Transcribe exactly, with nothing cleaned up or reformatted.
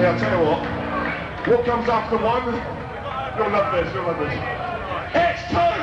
I'll tell you what. What comes after one? You'll love this, you'll love this. It's time!